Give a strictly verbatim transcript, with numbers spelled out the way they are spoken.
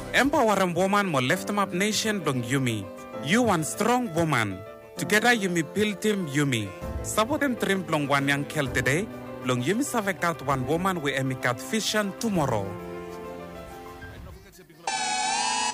Empowering woman mo lift them up nation blong Yumi. You one strong woman. Together Yumi build team Yumi. Support them trim blong one young kel today. Blong Yumi save cat one woman we emicat vision tomorrow.